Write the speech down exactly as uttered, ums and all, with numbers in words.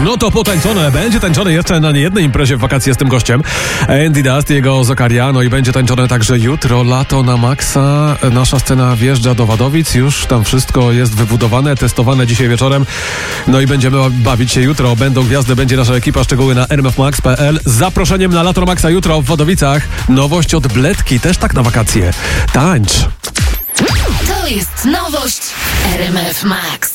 No to potańczone, będzie tańczone jeszcze na niejednej imprezie w wakacje z tym gościem. Andy Dust, jego Zakaria, no i będzie tańczone także jutro, lato na maksa. Nasza scena wjeżdża do Wadowic, już tam wszystko jest wybudowane, testowane dzisiaj wieczorem. No i będziemy bawić się jutro, będą gwiazdy, będzie nasza ekipa, szczegóły na r m f max kropka p l. Z zaproszeniem na Lato na Maxa jutro w Wadowicach. Nowość od Bledki, też tak na wakacje. Tańcz! To jest nowość R M F Max.